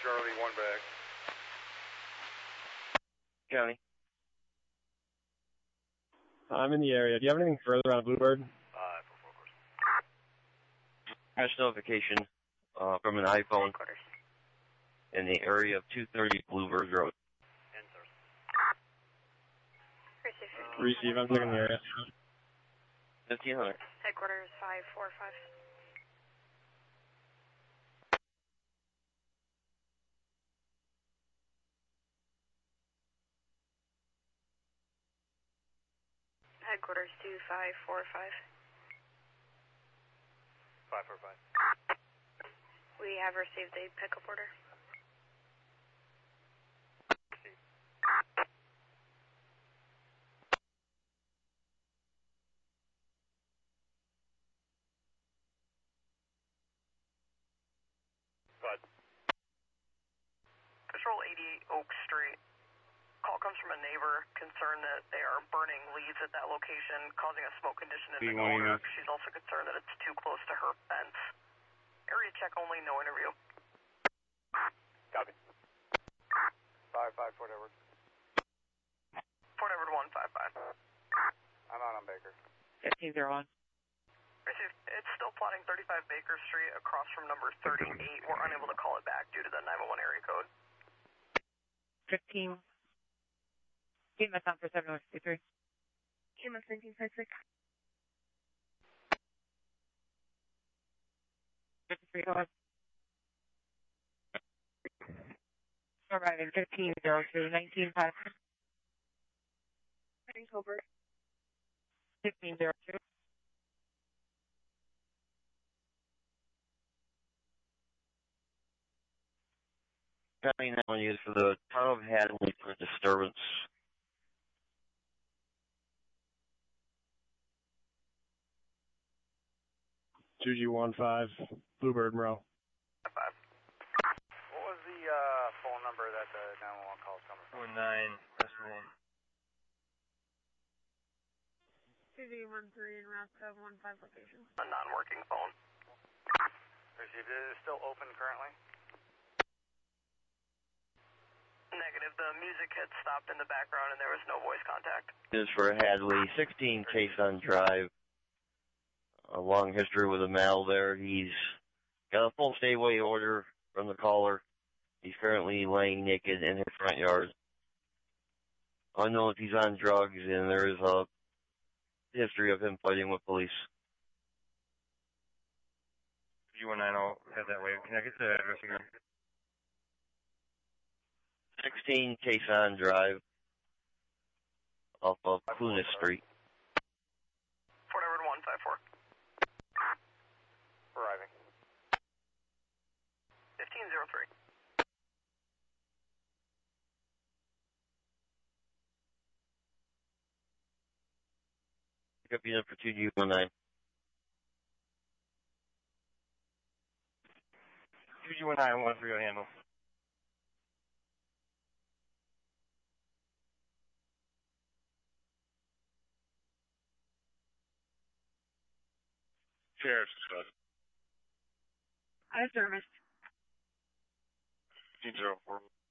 Charlie, 1 back. County. I'm in the area. Do you have anything further on Bluebird? 4 course. Crash notification from an iPhone in the area of 230 Bluebird Road. Receive, I'm checking the area. 1500. Headquarters 545. Headquarters 2545. 545. We have received a pickup order. Control 88 Oak Street. Call comes from a neighbor concerned that they are burning leaves at that location, causing a smoke condition in the corner. She's also concerned that it's too close to her fence. Area check only, no interview. Copy. 5-5, Fort Edward. Fort Edward 155. I'm out on Baker. 1501. Received. It's still plotting 35 Baker Street across from number 38. We're unable to call it back due to the 911 area code. 15. EMS on for 7163. EMS 1956. 53, go ahead. Arriving 1502, 195. Cobra. 1502. County now used for the town of Hadley for disturbance. GG15, Bluebird Monroe. 5. What was the phone number that the 911 call is coming from? 9, press 1. GG13 and Route 715 location. A non-working phone. Received. Is it still open currently? Negative. The music had stopped in the background and there was no voice contact. This is for Hadley, 16 Cason Drive. A long history with a male there. He's got a full stay away order from the caller. He's currently laying naked in his front yard. Unknown if he's on drugs, and there is a history of him fighting with police. G19, I'll head that way. Can I get the address again? 16 Cason Drive off of Clunis Street. Fort Edward 154. Arriving. 1503. Pick up unit for 2G19. 2G19, 1 for your handle. Sheriff's Dispatch. I have service. 1504.